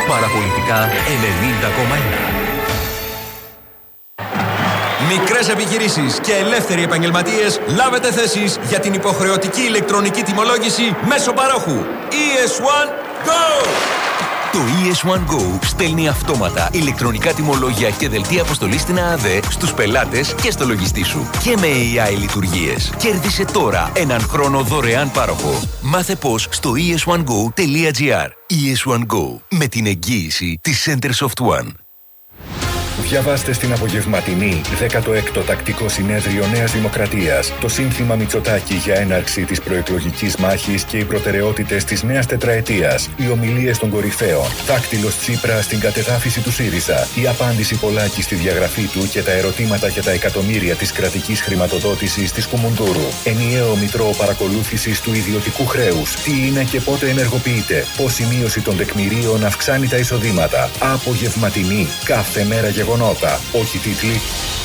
Παραπολιτικά 90,1. Μικρές επιχειρήσεις και ελεύθεροι επαγγελματίες, λάβετε θέσεις για την υποχρεωτική ηλεκτρονική τιμολόγηση μέσω παρόχου. ES1 Go! Το ES1 Go στέλνει αυτόματα ηλεκτρονικά τιμολόγια και δελτία αποστολής στην ΑΑΔΕ στους πελάτες και στο λογιστή σου. Και με AI λειτουργίες. Κέρδισε τώρα έναν χρόνο δωρεάν πάροχο. Μάθε πώς στο es1go.gr. ES1 Go. Με την εγγύηση της Centersoft One. Διαβάστε στην απογευματινή 16ο τακτικό συνέδριο Νέας Δημοκρατίας το σύνθημα Μητσοτάκη για έναρξη της προεκλογικής μάχης και οι προτεραιότητες της νέας τετραετίας, οι ομιλίες των κορυφαίων, δάκτυλος Τσίπρα στην κατεδάφιση του ΣΥΡΙΖΑ, η απάντηση Πολάκη στη διαγραφή του και τα ερωτήματα για τα εκατομμύρια της κρατικής χρηματοδότησης της Κουμουντούρου, ενιαίο μητρό παρακολούθησης του ιδιωτικού χρέους, τι είναι και πότε ενεργοποιείται, πώς η μείωση των τεκμηρίων αυξάνει τα εισοδήματα. Απογευματινή, κάθε μέρα γεγονότα, όχι τίτλοι.